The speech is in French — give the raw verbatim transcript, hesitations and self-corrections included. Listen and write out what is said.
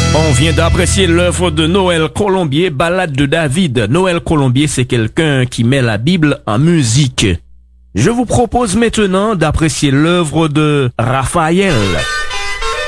On vient d'apprécier l'œuvre de Noël Colombier, Ballade de David. Noël Colombier, c'est quelqu'un qui met la Bible en musique. Je vous propose maintenant d'apprécier l'œuvre de Raphaël.